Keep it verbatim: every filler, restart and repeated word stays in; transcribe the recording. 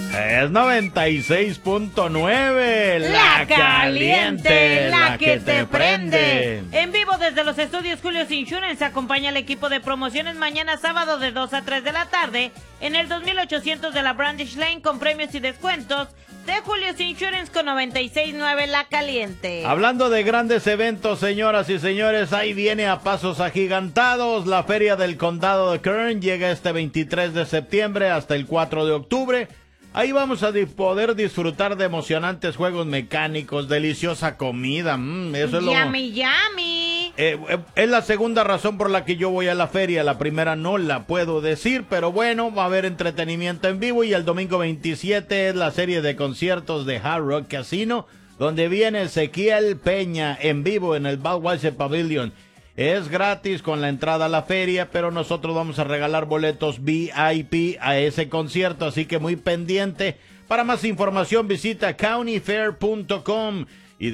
Es noventa y seis punto nueve, la, la caliente, caliente, la, la que, que te, te prende. prende. En vivo desde los estudios Julius Insurance acompaña al equipo de promociones mañana sábado de dos a tres de la tarde en el dos mil ochocientos de la Brandish Lane con premios y descuentos de Julius Insurance con noventa y seis punto nueve La Caliente. Hablando de grandes eventos, señoras y señores, ahí viene a pasos agigantados la Feria del Condado de Kern. Llega este veintitrés de septiembre hasta el cuatro de octubre. Ahí vamos a di- poder disfrutar de emocionantes juegos mecánicos, deliciosa comida. Mm, eso es lo... Yummy, yummy. Eh, eh, es la segunda razón por la que yo voy a la feria. La primera no la puedo decir, pero bueno, va a haber entretenimiento en vivo. Y el domingo veintisiete es la serie de conciertos de Hard Rock Casino, donde viene Ezequiel Peña en vivo en el Budweiser Pavilion. Es gratis con la entrada a la feria, pero nosotros vamos a regalar boletos V I P a ese concierto, así que muy pendiente. Para más información visita county fair punto com.